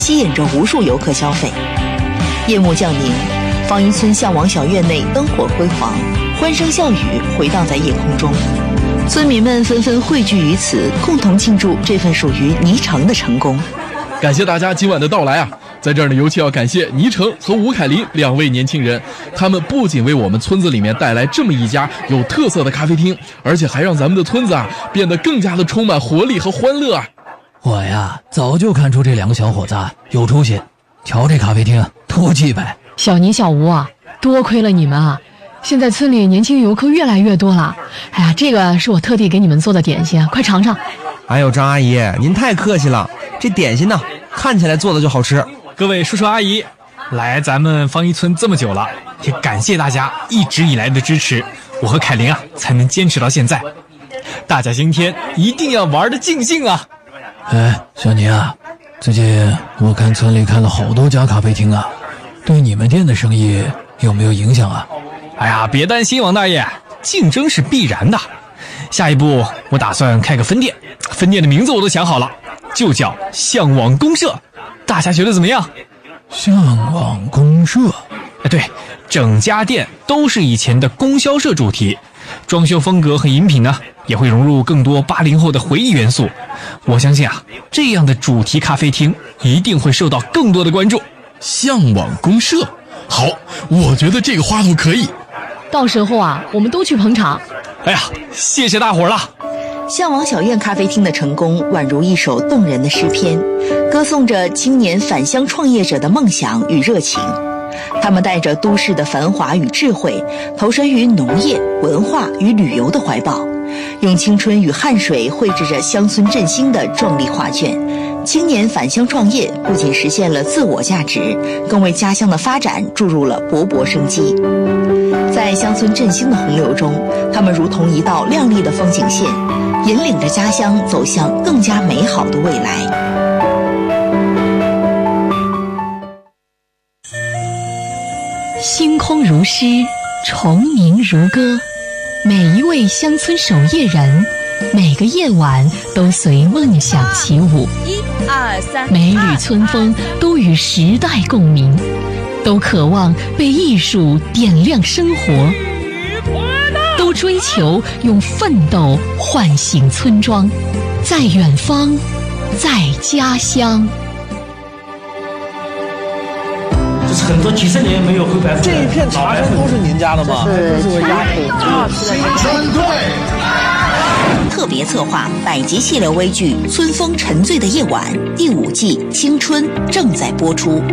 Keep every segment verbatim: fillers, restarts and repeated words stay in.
吸引着无数游客消费。夜幕降临，方一村向往小院内灯火辉煌，欢声笑语回荡在夜空中。村民们纷纷汇聚于此，共同庆祝这份属于泥城的成功。 感谢大家今晚的到来啊！在这儿呢，尤其要感谢倪成和吴凯林两位年轻人，他们不仅为我们村子里面带来这么一家有特色的咖啡厅，而且还让咱们的村子啊变得更加的充满活力和欢乐啊！ 我呀，早就看出这两个小伙子有出息，瞧这咖啡厅多气派！ 小倪、小吴啊，多亏了你们啊！现在村里年轻游客越来越多了。哎呀，这个是我特地给你们做的点心，快尝尝。 哎呦，张阿姨，您太客气了，这点心呢，看起来做的就好吃。 各位叔叔阿姨，来咱们方一村这么久了，也感谢大家一直以来的支持，我和凯琳啊才能坚持到现在。大家今天一定要玩得尽兴啊！ 哎，小倪啊，最近我看村里开了好多家咖啡厅啊，对你们店的生意有没有影响啊？ 哎呀，别担心，王大爷，竞争是必然的。下一步我打算开个分店，分店的名字我都想好了，就叫向往公社。大家觉得怎么样？ 向往公社？ 哎，对，整家店都是以前的供销社主题，装修风格和饮品呢也会融入更多八零后的回忆元素。我相信啊，这样的主题咖啡厅一定会受到更多的关注。 向往公社，好，我觉得这个花头可以。 到时候啊，我们都去捧场。 哎呀，谢谢大伙儿了。 向往小院咖啡厅的成功宛如一首动人的诗篇，歌颂着青年返乡创业者的梦想与热情。他们带着都市的繁华与智慧，投身于农业、文化与旅游的怀抱，用青春与汗水绘制着乡村振兴的壮丽画卷。青年返乡创业不仅实现了自我价值，更为家乡的发展注入了勃勃生机。在乡村振兴的洪流中，他们如同一道亮丽的风景线，引领着家乡走向更加美好的未来。 星空如诗，虫鸣如歌，每一位乡村守夜人，每个夜晚都随梦想起舞。一二三，每缕村风都与时代共鸣，都渴望被艺术点亮生活，都追求用奋斗唤醒村庄，在远方，在家乡。 这是很多几十年没有灰白灰。 这一片茶山都是您家的吗？ 这是我家的。 青春队特别策划百集系列微剧《村风沉醉的夜晚》第五季《青春》正在播出。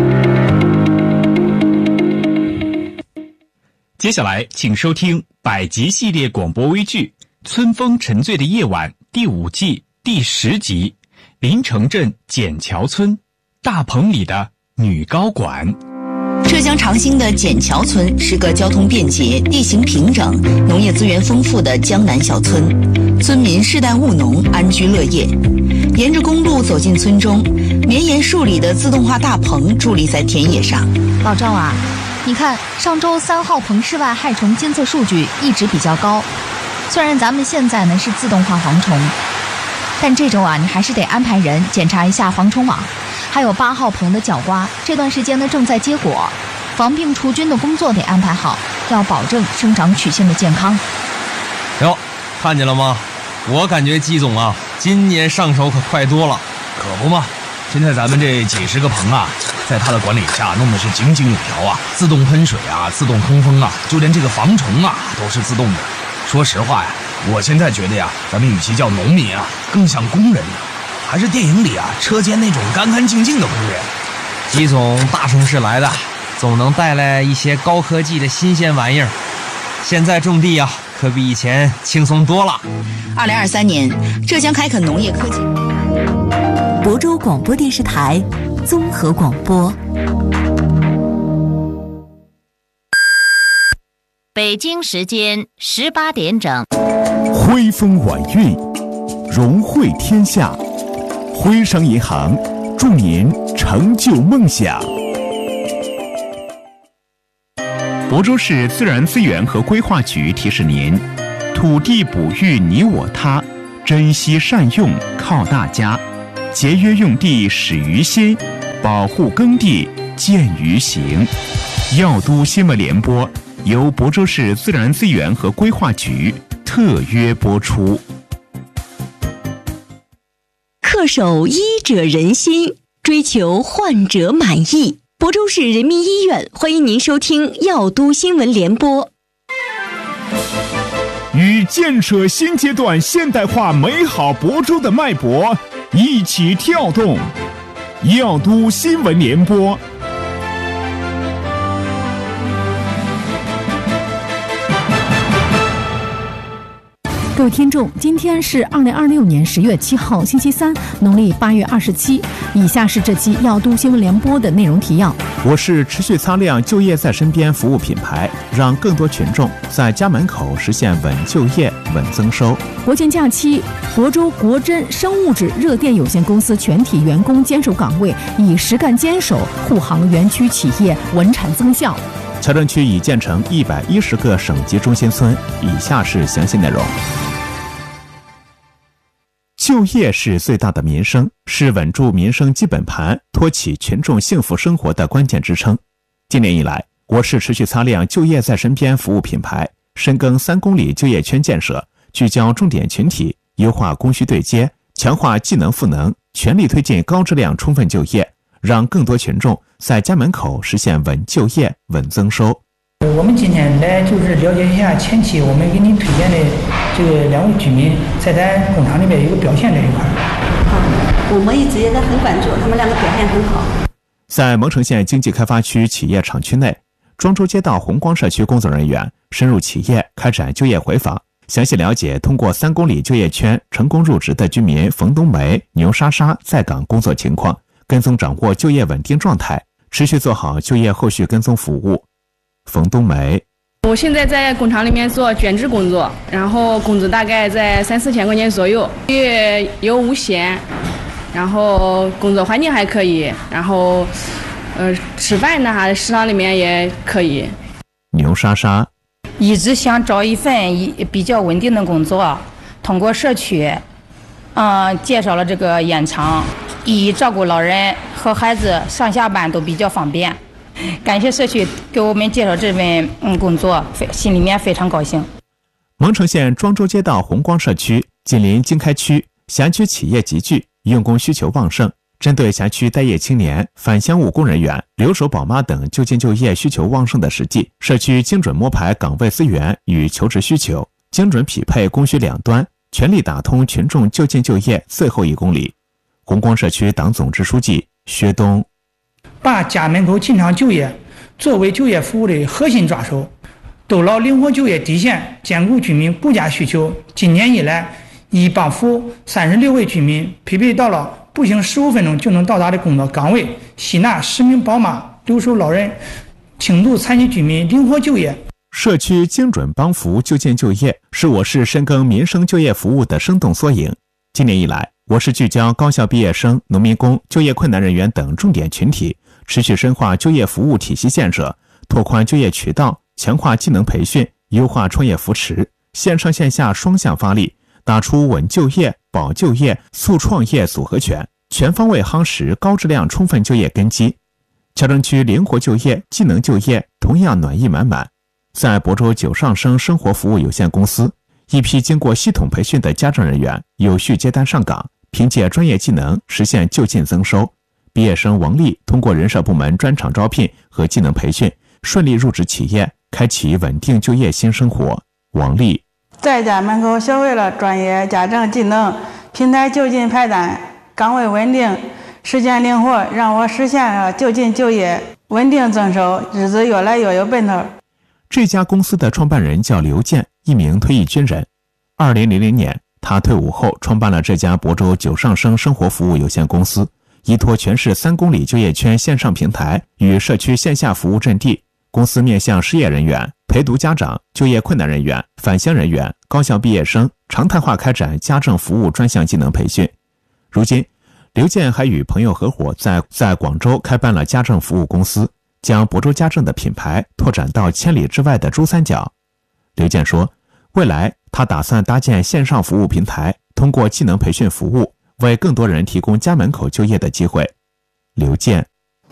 接下来请收听百集系列广播微剧《村风沉醉的夜晚》第五季第十集临城镇笕桥村大棚里的女高管。 浙江长兴的笕桥村是个交通便捷、地形平整、农业资源丰富的江南小村，村民世代务农，安居乐业。沿着公路走进村中，绵延数里的自动化大棚伫立在田野上。 老赵啊，你看上周三号棚室外害虫监测数据一直比较高，虽然咱们现在呢是自动化防虫，但这周啊你还是得安排人检查一下防虫网。还有八号棚的角瓜，这段时间呢正在结果，防病除菌的工作得安排好，要保证生长曲线的健康。 哟，看见了吗？我感觉季总啊，今年上手可快多了。 可不嘛，现在咱们这几十个棚啊，在他的管理下弄的是井井有条啊，自动喷水啊，自动通风啊，就连这个防虫啊都是自动的。说实话呀，我现在觉得呀，咱们与其叫农民啊，更像工人呢。还是电影里啊车间那种干干净净的工人。 季总大城市来的，总能带来一些高科技的新鲜玩意儿。现在种地啊，可比以前轻松多了。 二零二三年，浙江开垦农业科技。 亳州广播电视台综合广播。 北京时间十八点整。 徽风晚运，荣汇天下。徽商银行祝您成就梦想。亳州市自然资源和规划局提示您：土地哺育你我他，珍惜善用靠大家，节约用地始于先。 保护耕地见于行。药都新闻联播由亳州市自然资源和规划局特约播出。 恪守医者仁心，追求患者满意。亳州市人民医院欢迎您收听药都新闻联播。 与建设新阶段现代化美好亳州的脉搏一起跳动，药都新闻联播。 各位听众，今天是二零二六年十月七号，星期三，农历八月二十七。以下是这期药都新闻联播的内容提要。 我市持续擦亮就业在身边服务品牌，让更多群众在家门口实现稳就业、稳增收。 国庆假期，亳州国珍生物质热电有限公司全体员工坚守岗位，以实干坚守护航园区企业稳产增效。 桥镇区已建成一百一十个省级中心村。以下是详细内容。就业是最大的民生，是稳住民生基本盘、托起群众幸福生活的关键支撑。今年以来，我市持续擦亮就业在身边服务品牌，深耕三公里就业圈建设，聚焦重点群体，优化供需对接，强化技能赋能，全力推进高质量充分就业，让更多群众在家门口实现稳就业、稳增收。 我们今天来就是了解一下前期我们给您推荐的这个两位居民在咱工厂里面有个表现这一块。 好，我们一直也在很关注，他们两个表现很好。 在蒙城县经济开发区企业厂区内，庄周街道红光社区工作人员深入企业开展就业回访，详细了解通过三公里就业圈成功入职的居民冯冬梅、牛莎莎在岗工作情况，跟踪掌握就业稳定状态，持续做好就业后续跟踪服务。冯冬梅， 我现在在工厂里面做卷制工作，然后工资大概在三四千块钱左右，月有五险，然后工作环境还可以，然后呃吃饭呢哈食堂里面也可以。 牛莎莎， 一直想找一份比较稳定的工作，通过社区嗯、呃、介绍了这个烟厂，一照顾老人和孩子上下班都比较方便。感谢社区给我们介绍这份嗯工作，心里面非常高兴。 蒙城县庄周街道红光社区紧邻经开区，辖区企业集聚，用工需求旺盛。针对辖区待业青年、返乡务工人员、留守宝妈等就近就业需求旺盛的实际，社区精准摸排岗位资源与求职需求，精准匹配供需两端，全力打通群众就近就业最后一公里。红光社区党总支书记薛东， 把家门口进厂就业作为就业服务的核心抓手，兜牢灵活就业底线，兼顾居民顾家需求。今年以来，已帮扶三十六位居民匹配到了步行十五分钟就能到达的工作岗位，吸纳十名宝妈、留守老人、轻度残疾居民灵活就业。 社区精准帮扶就近就业，是我市深耕民生就业服务的生动缩影。今年以来，我市聚焦高校毕业生、农民工、就业困难人员等重点群体，持续深化就业服务体系建设，拓宽就业渠道，强化技能培训，优化创业扶持，线上线下双向发力，打出稳就业、保就业、促创业组合拳，全方位夯实高质量充分就业根基。桥镇区灵活就业、技能就业同样暖意满满。在亳州九上生生活服务有限公司，一批经过系统培训的家政人员有序接单上岗，凭借专业技能实现就近增收。毕业生王丽通过人社部门专场招聘和技能培训，顺利入职企业，开启稳定就业新生活。王丽， 在家门口学会了专业家政技能，平台就近派单，岗位稳定，时间灵活，让我实现了就近就业、稳定增收，日子越来越有奔头。 这家公司的创办人叫刘健，一名退役军人。二零零零年，他退伍后创办了这家亳州九上生生活服务有限公司，依托全市三公里就业圈线上平台与社区线下服务阵地，公司面向失业人员、陪读家长、就业困难人员、返乡人员、高校毕业生常态化开展家政服务专项技能培训。如今，刘健还与朋友合伙在在广州开办了家政服务公司，将亳州家政的品牌拓展到千里之外的珠三角。刘健说，未来他打算搭建线上服务平台，通过技能培训服务，为更多人提供家门口就业的机会。刘健，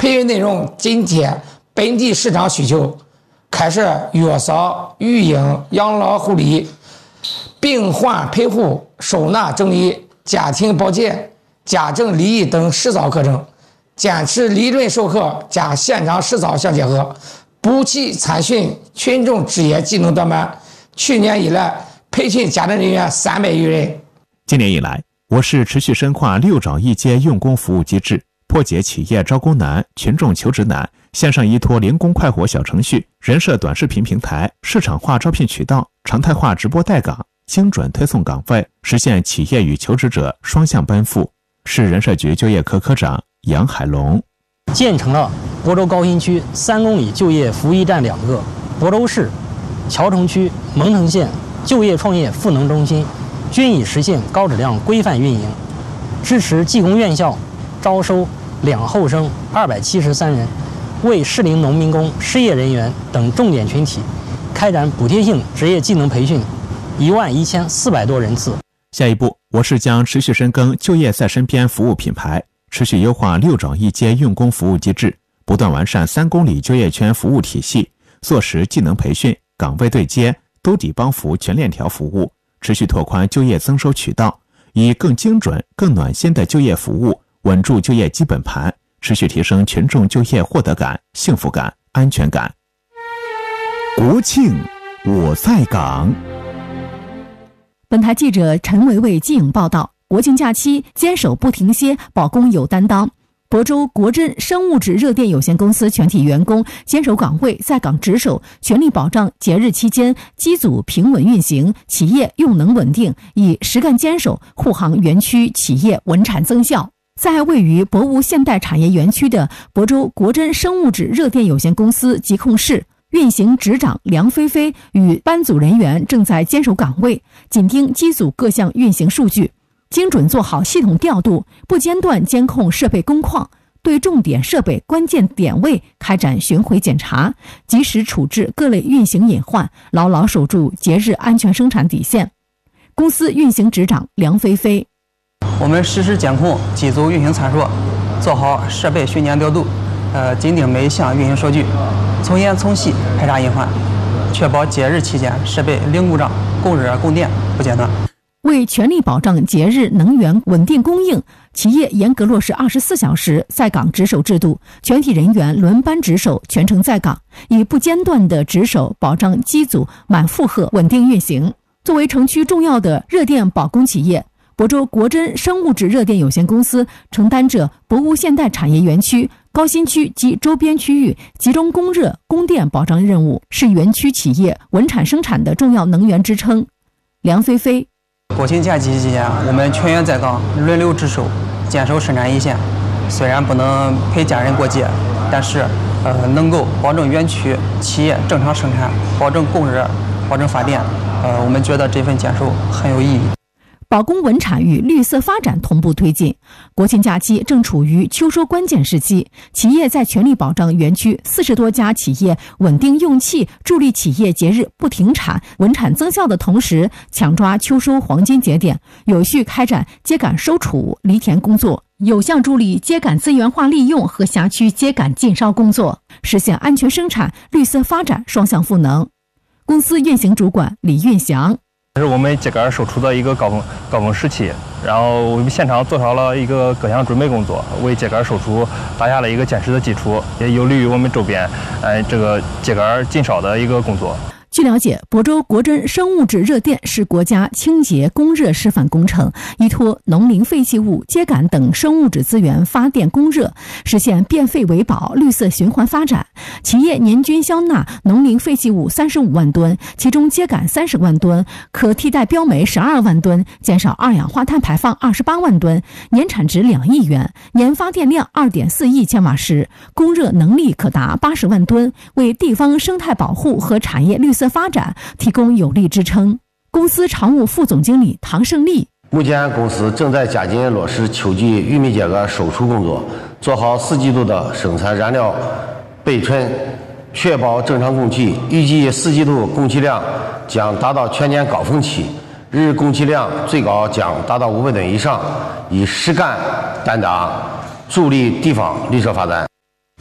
培育内容紧贴本地市场需求，开设月嫂、育婴、养老护理、病患陪护、收纳整理、家庭保健、家政礼仪等实操课程，坚持理论授课加现场实操相结合，补齐参训群众职业技能短板。去年以来，培训家政人员三百余人。 今年以来，我市持续深化六找一接用工服务机制，破解企业招工难、群众求职难，线上依托零工快活小程序、人社短视频平台、市场化招聘渠道、常态化直播带岗，精准推送岗位，实现企业与求职者双向奔赴。市人社局就业科科长杨海龙， 建成了亳州高新区三公里就业服务驿站两个，亳州市谯城区蒙城县就业创业赋能中心均已实现高质量规范运营，支持技工院校招收两后生二百七十三人，为适龄农民工、失业人员等重点群体开展补贴性职业技能培训一万一千四百多人次。 下一步，我市将持续深耕就业在身边服务品牌，持续优化六找一接用工服务机制，不断完善三公里就业圈服务体系，落实技能培训、岗位对接、兜底帮扶全链条服务，持续拓宽就业增收渠道，以更精准、更暖心的就业服务稳住就业基本盘，持续提升群众就业获得感、幸福感、安全感。国庆我在岗。 本台记者陈维维记影报道，国庆假期坚守不停歇，保工有担当。亳州国珍生物质热电有限公司全体员工坚守岗位，在岗值守，全力保障节日期间机组平稳运行，企业用能稳定，以实干坚守护航园区企业稳产增效。在位于博物现代产业园区的亳州国珍生物质热电有限公司疾控室运行执掌梁飞飞与班组人员正在坚守岗位，紧盯机组各项运行数据，精准做好系统调度，不间断监控设备工况，对重点设备关键点位开展巡回检查，及时处置各类运行隐患，牢牢守住节日安全生产底线。公司运行执掌梁飞飞， 我们实时监控机组运行参数，做好设备巡检调度，呃，紧盯每一项运行数据，从严从细排查隐患，确保节日期间设备零故障，供热供电不间断。 为全力保障节日能源稳定供应，企业严格落实二十四小时在岗值守制度，全体人员轮班值守，全程在岗，以不间断的值守保障机组满负荷稳定运行。作为城区重要的热电保供企业，亳州国珍生物质热电有限公司承担着博物现代产业园区、高新区及周边区域集中供热供电保障任务，是园区企业稳产生产的重要能源支撑。梁飞飞， 国庆假期期间，我们全员在岗，轮流值守，坚守生产一线。虽然不能陪家人过节，但是呃，能够保证园区企业正常生产，保证供热，保证发电。呃，我们觉得这份坚守很有意义。 保供稳产与绿色发展同步推进。国庆假期正处于秋收关键时期，企业在全力保障园区四十多家企业稳定用气，助力企业节日不停产、稳产增效的同时，抢抓秋收黄金节点，有序开展秸秆收储、犁田工作，有效助力秸秆资源化利用和辖区秸秆禁烧工作，实现安全生产、绿色发展双向赋能。公司运行主管李运祥， 这是我们秸秆收储的一个高峰高峰时期，然后我们现场做好了一个各项准备工作，为秸秆收储打下了一个坚实的基础，也有利于我们周边呃这个秸秆禁烧的一个工作。 据了解，亳州国珍生物质热电是国家清洁供热示范工程，依托农林废弃物、秸秆等生物质资源发电供热，实现变废为宝、绿色循环发展。企业年均消纳农林废弃物三十五万吨，其中秸秆三十万吨，可替代标煤十二万吨，减少二氧化碳排放二十八万吨，年产值两亿元，年发电量二点四亿千瓦时，供热能力可达八十万吨，为地方生态保护和产业绿色发展提供有力支撑。公司常务副总经理唐胜利， 目前公司正在加紧落实秋季玉米秸秆收储工作，做好四季度的生产燃料备存，确保正常供气。预计四季度供气量将达到全年高峰期，日供气量最高将达到五百吨以上，以实干担当，助力地方绿色发展。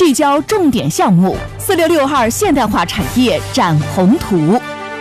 聚焦重点项目，四六六号现代化产业展宏图。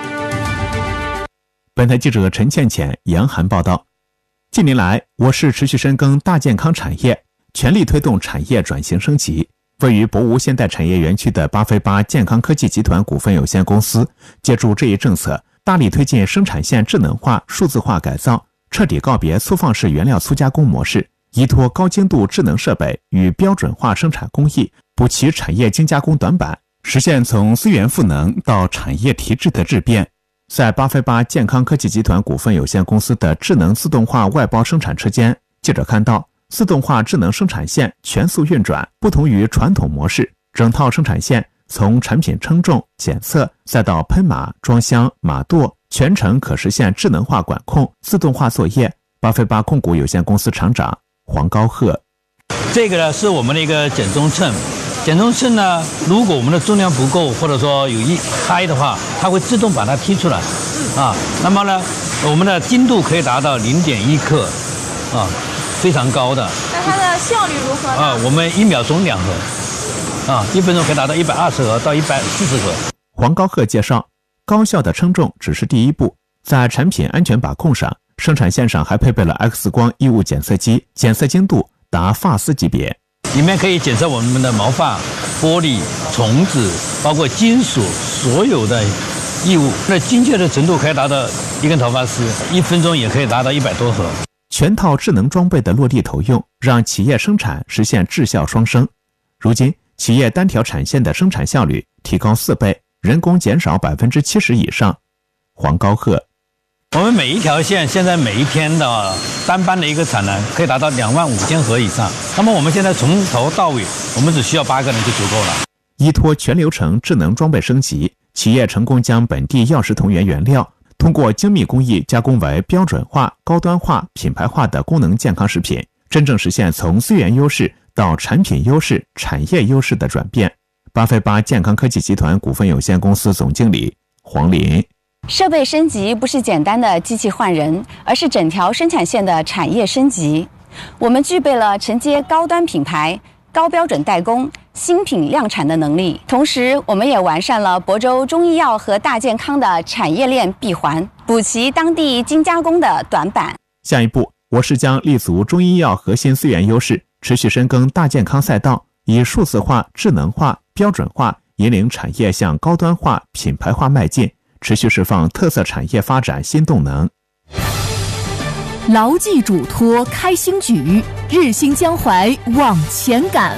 本台记者陈倩倩、杨涵报道。近年来，我市持续深耕大健康产业，全力推动产业转型升级。位于博芜现代产业园区的巴菲巴健康科技集团股份有限公司，借助这一政策，大力推进生产线智能化、数字化改造，彻底告别粗放式原料粗加工模式，依托高精度智能设备与标准化生产工艺，补齐产业精加工短板，实现从资源赋能到产业提质的质变。在巴菲巴健康科技集团股份有限公司的智能自动化外包生产车间，记者看到，自动化智能生产线全速运转，不同于传统模式，整套生产线从产品称重、检测，再到喷码、装箱、码垛，全程可实现智能化管控、自动化作业。巴菲巴控股有限公司厂长黄高鹤： 这个呢是我们的一个减重秤。减重秤呢，如果我们的重量不够，或者说有一开的话，它会自动把它踢出来，啊，那么呢，我们的精度可以达到零点一克，啊，非常高的。 那它的效率如何呢？ 啊，我们一秒钟两盒，啊，一分钟可以达到一百二十盒到一百四十盒。 黄高鹤介绍，高效的称重只是第一步，在产品安全把控上，生产线上还配备了 X 光异物检测机，检测精度达发丝级别。 里面可以检测我们的毛发、玻璃、虫子，包括金属所有的异物，那精确的程度可以达到一根头发丝，一分钟也可以达到一百多盒。 全套智能装备的落地投用，让企业生产实现质效双升。如今，企业单条产线的生产效率提高四倍，人工减少百分之七十以上。黄高鹤： 我们每一条线现在每一天的单班的一个产能可以达到两万五千盒以上。那么我们现在从头到尾，我们只需要八个人就足够了。 依托全流程智能装备升级，企业成功将本地药食同源原料通过精密工艺加工为标准化、高端化、品牌化的功能健康食品，真正实现从资源优势到产品优势、产业优势的转变。巴菲巴健康科技集团股份有限公司总经理黄林： 设备升级不是简单的机器换人，而是整条生产线的产业升级。我们具备了承接高端品牌、高标准代工、新品量产的能力，同时我们也完善了亳州中医药和大健康的产业链闭环，补齐当地精加工的短板。 下一步，我市将立足中医药核心资源优势，持续深耕大健康赛道，以数字化、智能化、标准化引领产业向高端化、品牌化迈进，持续释放特色产业发展新动能。 牢记嘱托开新局，日新江淮往前赶。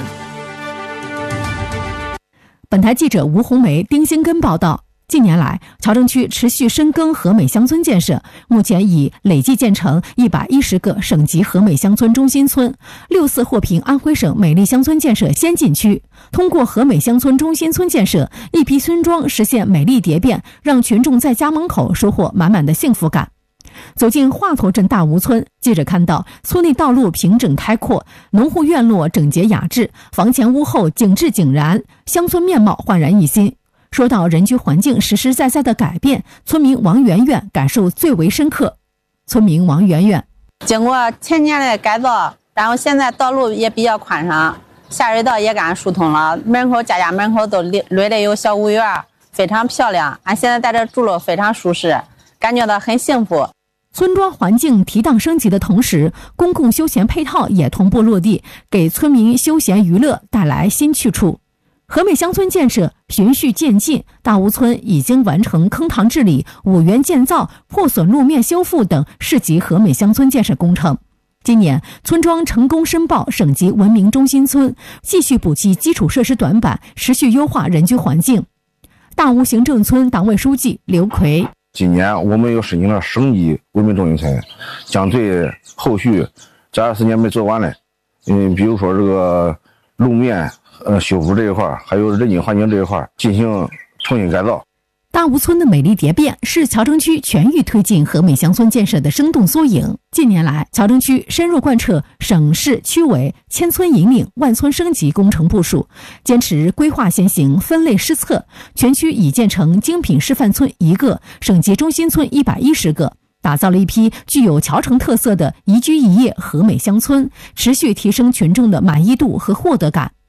本台记者吴红梅、丁新根报道，近年来，桥城区持续深耕和美乡村建设，目前已累计建成一百一十个省级和美乡村中心村，六次获评安徽省美丽乡村建设先进区。通过和美乡村中心村建设，一批村庄实现美丽蝶变，让群众在家门口收获满满的幸福感。走进华佗镇大吴村，记者看到村内道路平整开阔，农户院落整洁雅致，房前屋后景致井然，乡村面貌焕然一新。说到人居环境实实在在的改变，村民王媛媛感受最为深刻。村民王媛媛： 经过前年的改造，然后现在道路也比较宽敞，下水道也给俺疏通了，门口家家门口都垒了有小屋园，非常漂亮。俺现在在这住了非常舒适，感觉到很幸福。 村庄环境提档升级的同时，公共休闲配套也同步落地，给村民休闲娱乐带来新去处。和美乡村建设循序渐进，大吴村已经完成坑塘治理、五园建造、破损路面修复等市级和美乡村建设工程。今年，村庄成功申报省级文明中心村，继续补齐基础设施短板，持续优化人居环境。大吴行政村党委书记刘奎： 今年我们又申请了省级文明中心村，将对后续这二十年没做完的，嗯，比如说这个路面呃修复这一块，还有人居环境这一块进行重新改造。 大吴村的美丽蝶变是桥城区全域推进和美乡村建设的生动缩影。近年来，桥城区深入贯彻省市区委千村引领、万村升级工程部署，坚持规划先行、分类施策，全区已建成精品示范村一个，省级中心村一百一十个，打造了一批具有桥城特色的宜居宜业和美乡村，持续提升群众的满意度和获得感。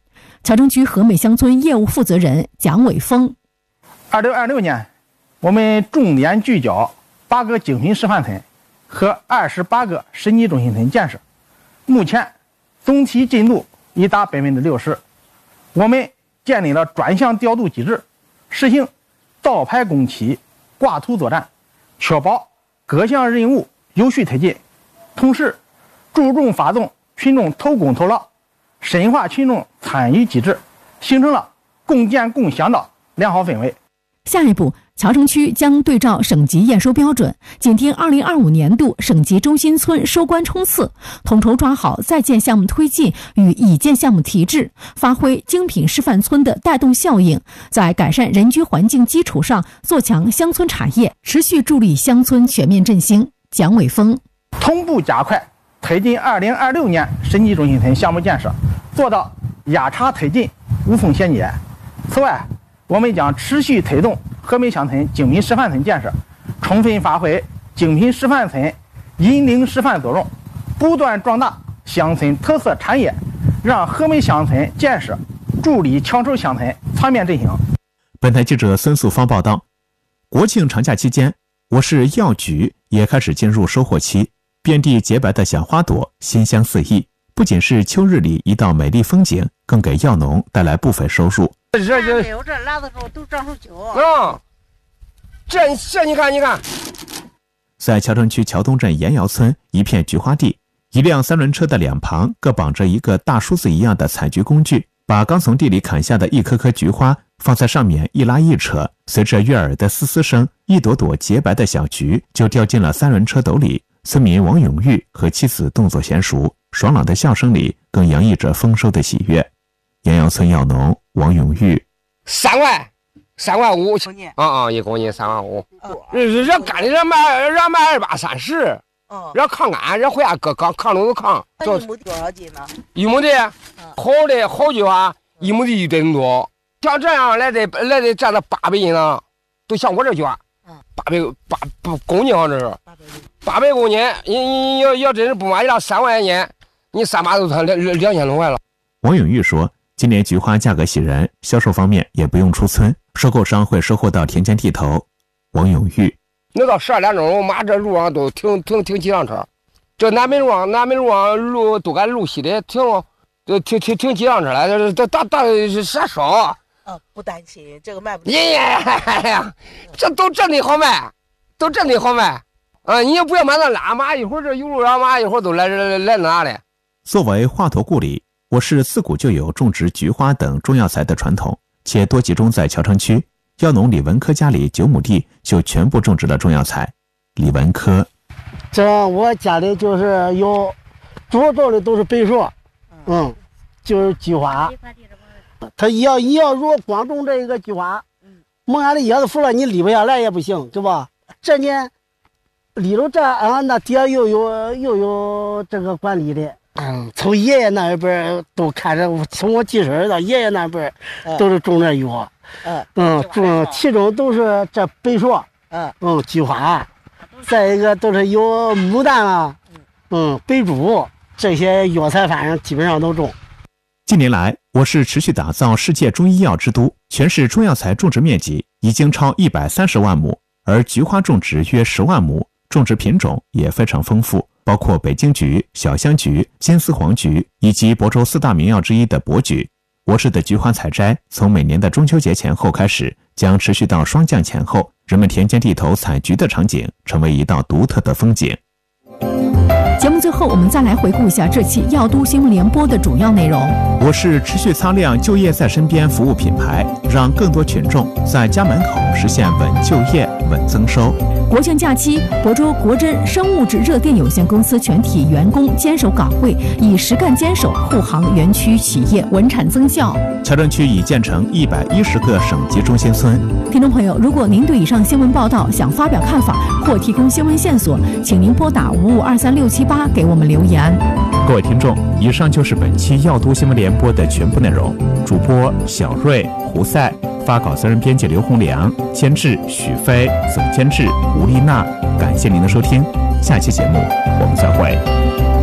桥城区和美乡村业务负责人蒋伟峰。 二零二六年，我们重点聚焦八个精品示范村和二十八个审计中心村建设，目前总体进度已达百分之六十。我们建立了专项调度机制，实行倒排工期、挂图作战，确保各项任务有序推进。同时，注重发动群众投工投劳，深化群众参与机制，形成了共建共享的良好氛围。 下一步，桥城区将对照省级验收标准，紧盯二零二五年度省级中心村收官冲刺，统筹抓好在建项目推进与已建项目提质，发挥精品示范村的带动效应，在改善人居环境基础上做强乡村产业，持续助力乡村全面振兴。蒋伟峰同步加快推进二零二六年审计中心村项目建设，做到压茬推进、无缝衔接。此外，我们将持续推动和美乡村精品示范村建设，充分发挥精品示范村引领示范作用，不断壮大乡村特色产业，让和美乡村建设助力强州乡村全面振兴。 本台记者孙素芳报道，国庆长假期间，我市药菊也开始进入收获期，遍地洁白的小花朵，馨香四溢，不仅是秋日里一道美丽风景，更给药农带来部分收入。 这这没有这拉的时候都长出酒啊！这这你看你看， 在桥城区桥东镇盐窑村一片菊花地，一辆三轮车的两旁各绑着一个大梳子一样的采菊工具，把刚从地里砍下的一颗颗菊花放在上面一拉一扯，随着悦耳的嘶嘶声，一朵朵洁白的小菊就掉进了三轮车斗里。村民王永玉和妻子动作娴熟，爽朗的笑声里更洋溢着丰收的喜悦。盐窑村药农王永玉， 三万，三万五，啊啊，一公斤三万五。人人干的人卖，人卖二八三十，人抗干，人回家搁扛扛炉子扛。 一亩多少斤呢？ 一亩的，好的好菊花，一亩的一吨多。像这样来的来的占了八百斤呢，都像我这菊花，八百八八公斤好这是，八百公斤，你你要要真是不买一辆三万块钱，你三把都才两两千多块了。 王永玉说，今年菊花价格喜人，销售方面也不用出村，收购商会收获到田间地头。王永玉， 那到十二点钟，我妈这路上都停停停几辆车，这南门路上南门路上路都赶路西的停，就停停停几辆车来，这这大大是啥少？ 啊，不担心这个卖不出。哎呀，这都真的好卖，都真的好卖。啊，你也不要买那拉马，一会儿这有路让马，一会儿都来来来那的。 作为华佗故里，我市自古就有种植菊花等中药材的传统，且多集中在桥城区。药农李文科家里九亩地就全部种植了中药材。李文科， 这我家里就是有，主要种的都是白术，嗯，就是菊花。他要你要如果光种这一个菊花，萌芽的叶子腐了，你理不下来也不行，对吧？这年理了这啊，那底下又有又有这个管理的。嗯，从爷爷那边都看着，从我记事到爷爷那边都是种这药，嗯嗯，种其中都是这白术，嗯嗯，菊花，再一个都是有牡丹啊，嗯，白术这些药材，反正基本上都种。 近年来，我市持续打造世界中医药之都，全市中药材种植面积已经超一百三十万亩，而菊花种植约十万亩，种植品种也非常丰富。包括北京菊、小香菊、金丝黄菊以及亳州四大名药之一的珀菊。我市的菊花采摘从每年的中秋节前后开始，将持续到霜降前后，人们田间地头采菊的场景成为一道独特的风景。 节目最后，我们再来回顾一下这期药都新闻联播的主要内容。 我市持续擦亮就业在身边服务品牌，让更多群众在家门口实现稳就业、稳增收。 国庆假期，亳州国珍生物质热电有限公司全体员工坚守岗位，以实干坚守护航园区企业稳产增效。 桥城区已建成一百一十个省级中心村。 听众朋友，如果您对以上新闻报道想发表看法或提供新闻线索，请您拨打五五二三六七八给我们留言。 各位听众，以上就是本期药都新闻联播的全部内容。主播小瑞、胡赛，发稿责任编辑刘洪良，监制许飞，总监制吴丽娜。感谢您的收听，下期节目我们再会。